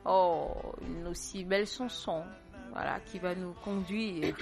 Oh, une aussi belle chanson, voilà, qui va nous conduire,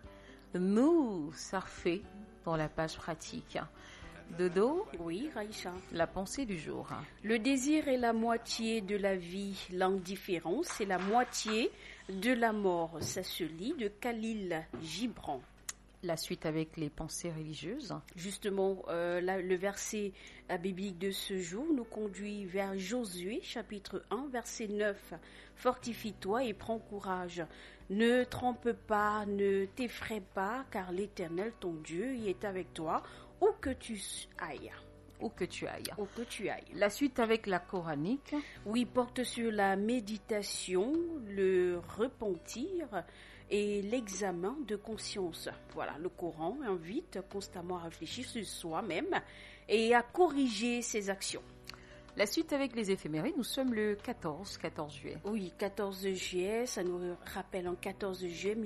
nous surfer dans la page pratique. Dodo, Oui, Raïcha. la pensée du jour. Le désir est la moitié de la vie, l'indifférence est la moitié de la mort. Ça se lit de Khalil Gibran. La suite avec les pensées religieuses. Justement, le verset biblique de ce jour nous conduit vers Josué, chapitre 1, verset 9. Fortifie-toi et prends courage. Ne trompe pas, ne t'effraie pas, car l'Éternel, ton Dieu, y est avec toi, où que tu ailles. Où que tu ailles. Où que tu ailles. La suite avec la coranique. Oui, porte sur la méditation, le repentir et l'examen de conscience. Voilà, le Coran invite constamment à réfléchir sur soi-même et à corriger ses actions. La suite avec les éphémérides, nous sommes le 14 juillet. Oui, 14 juillet, ça nous rappelle en 14 juillet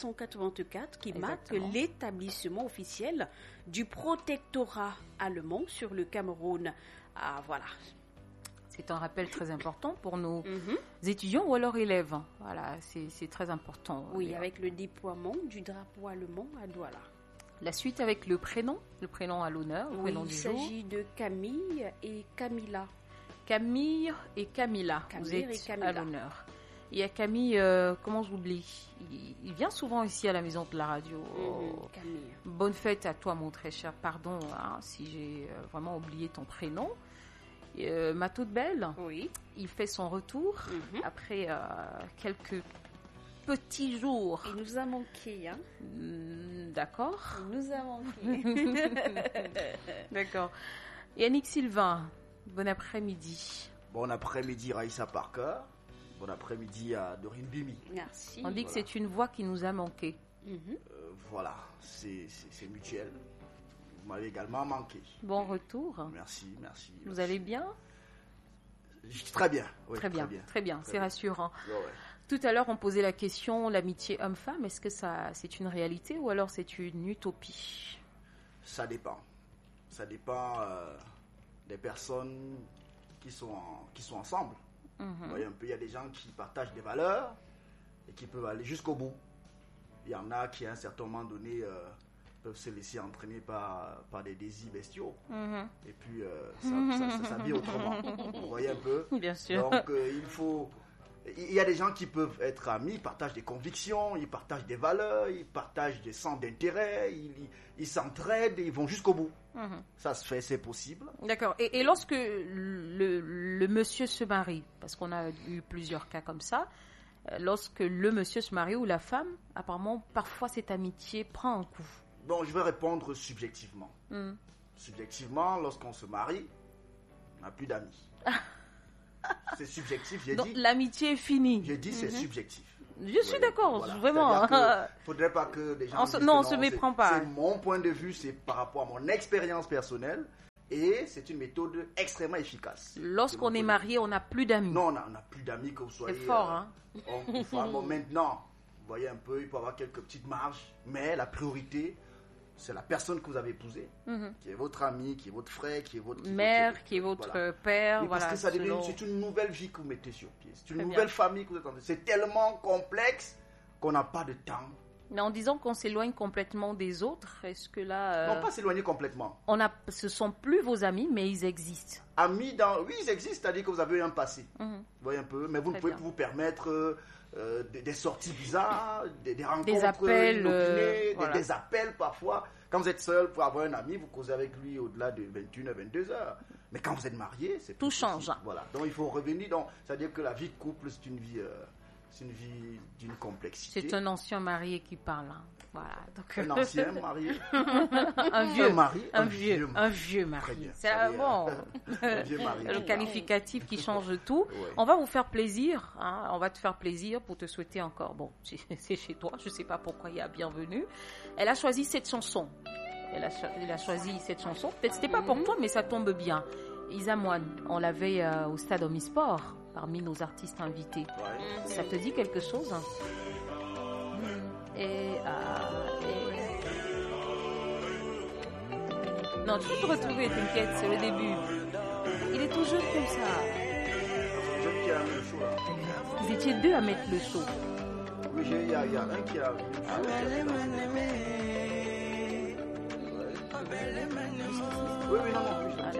1884 qui marque Exactement. l'établissement officiel du protectorat allemand sur le Cameroun. Ah, voilà. C'est un rappel très important pour nos étudiants ou alors élèves. Voilà, c'est très important. Oui, avec le déploiement du drapeau allemand à Douala. La suite avec le prénom à l'honneur, le Oui, prénom il du jour. s'agit de Camille et Camilla. Camille et Camilla, vous Camille êtes et Camilla. à l'honneur. Il y a Camille, comment j'oublie, il vient souvent ici à la maison de la radio. Oh. Camille. Bonne fête à toi, mon très cher. Pardon si j'ai vraiment oublié ton prénom. Ma toute belle, Oui. il fait son retour après quelques petits jours. Il nous a manqué, hein. D'accord. Il nous a manqué. D'accord. Yannick Sylvain, bon après-midi. Bon après-midi Raïssa Parker. Bon après-midi à Dorine Bimi. Merci. On dit que c'est une voix qui nous a manqué. Voilà, c'est mutuel. Vous m'avez également manqué. Bon retour. Merci. Vous allez bien? Très bien. Oui, Très bien. C'est rassurant. Ouais. Tout à l'heure, on posait la question, l'amitié homme-femme, est-ce que c'est une réalité ou alors c'est une utopie? Ça dépend. Ça dépend des personnes qui sont ensemble. Vous voyez un peu, il y a des gens qui partagent des valeurs et qui peuvent aller jusqu'au bout. Il y en a qui, à un certain moment donné, peuvent se laisser entraîner par des désirs bestiaux. Et puis, ça vit autrement. Vous voyez un peu? Bien sûr. Donc, il y a des gens qui peuvent être amis, ils partagent des convictions, ils partagent des valeurs, ils partagent des centres d'intérêt, ils s'entraident et ils vont jusqu'au bout. Ça se fait, c'est possible. D'accord. Et lorsque le monsieur se marie, parce qu'on a eu plusieurs cas comme ça, lorsque le monsieur se marie ou la femme, apparemment, parfois cette amitié prend un coup. Bon, je vais répondre subjectivement. Subjectivement, lorsqu'on se marie, on n'a plus d'amis. C'est subjectif, j'ai Donc dit. l'amitié est finie. J'ai dit c'est subjectif. Je suis d'accord, Voilà. vraiment. Il ne faudrait pas que les gens disent que on se méprend pas. C'est mon point de vue, c'est par rapport à mon expérience personnelle et c'est une méthode extrêmement efficace. Lorsqu'on est marié, on n'a plus d'amis. Non, on n'a plus d'amis, que vous soyez C'est fort, hein. homme ou femme. Bon, maintenant, vous voyez un peu, il peut y avoir quelques petites marges, mais la priorité, c'est la personne que vous avez épousée, qui est votre ami, qui est votre frère, qui est votre mère, qui est votre voilà. père. Oui, voilà, parce que ça devient, c'est une nouvelle vie que vous mettez sur pied. C'est une nouvelle famille que vous êtes en train de... C'est tellement complexe qu'on n'a pas de temps. Mais en disant qu'on s'éloigne complètement des autres, est-ce que là... Non, pas s'éloigner complètement. Ce sont plus vos amis, mais ils existent. Amis, oui, ils existent, c'est-à-dire que vous avez eu un passé. Vous voyez un peu, mais vous ne pouvez plus vous permettre des sorties bizarres, des rencontres des appels, inopinées, voilà. des appels parfois. Quand vous êtes seul pour avoir un ami, vous causez avec lui au-delà de 21h, 22h. Mais quand vous êtes marié, c'est tout plus change. possible. Voilà. Donc il faut revenir. C'est-à-dire que la vie de couple, c'est une vie d'une complexité. C'est un ancien marié qui parle. Hein. Voilà. Donc, un ancien marié. un vieux mari. Un vieux Très mari. bien. C'est bon. Un vieux mari. Le qualificatif qui change tout. Ouais. On va vous faire plaisir. Hein. On va te faire plaisir pour te souhaiter encore. Bon, c'est chez toi. Je ne sais pas pourquoi il y a bienvenue. Elle a choisi cette chanson. Elle a choisi cette chanson. Peut-être c'était pas pour toi, mais ça tombe bien. Isa Moine, on l'avait au stade Omnisport parmi nos artistes invités. Ouais. Ça te dit quelque chose? Non, tu peux te retrouver, t'inquiète, c'est le début. Il est tout jeune comme ça. Jeune qui qui a mis le saut là. Vous étiez deux à mettre le saut. Oui, il y a un qui a mis le saut. Oui, non, oui. Ah,